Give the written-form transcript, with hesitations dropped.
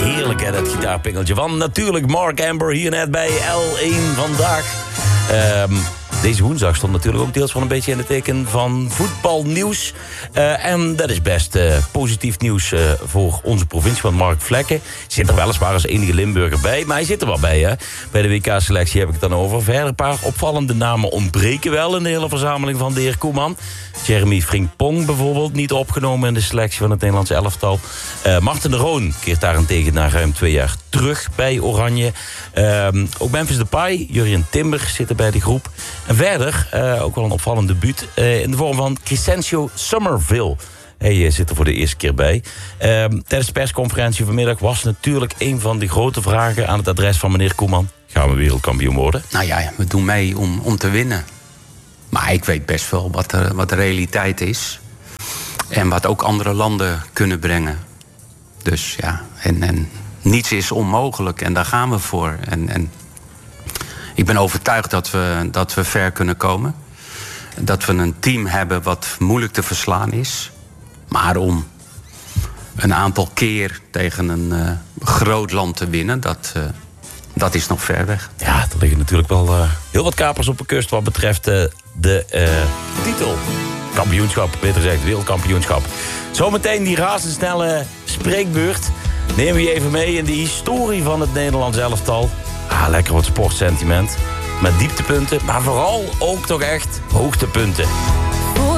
Heerlijk hè, dat gitaarpingeltje van natuurlijk Mark Amber hier net bij L1 vandaag. Deze woensdag stond natuurlijk ook deels van een beetje in het teken van voetbalnieuws. En dat is best positief nieuws voor onze provincie. Want Mark Vlekken zit er weliswaar als enige Limburger bij. Maar hij zit er wel bij, hè. Bij de WK-selectie heb ik het dan over. Verder een paar opvallende namen ontbreken wel in de hele verzameling van de heer Koeman. Jeremy Frimpong bijvoorbeeld, niet opgenomen in de selectie van het Nederlandse elftal. Marten de Roon keert daarentegen na ruim 2 jaar terug bij Oranje. Ook Memphis Depay, Jurrien Timber zitten bij de groep. En verder, ook wel een opvallend debuut, in de vorm van Crescencio Somerville. Hij zit er voor de eerste keer bij. Tijdens de persconferentie vanmiddag was natuurlijk een van de grote vragen aan het adres van meneer Koeman. Gaan we wereldkampioen worden? Nou ja, we doen mee om te winnen. Maar ik weet best wel wat de realiteit is. En wat ook andere landen kunnen brengen. Dus ja, en niets is onmogelijk en daar gaan we voor. En ik ben overtuigd dat we ver kunnen komen. Dat we een team hebben wat moeilijk te verslaan is. Maar om een aantal keer tegen een groot land te winnen, dat is nog ver weg. Ja, er liggen natuurlijk wel heel wat kapers op de kust wat betreft de titel. Kampioenschap, beter gezegd, wereldkampioenschap. Zometeen die razendsnelle spreekbeurt. Neem je even mee in de historie van het Nederlands elftal. Lekker wat sportsentiment. Met dieptepunten, maar vooral ook toch echt hoogtepunten.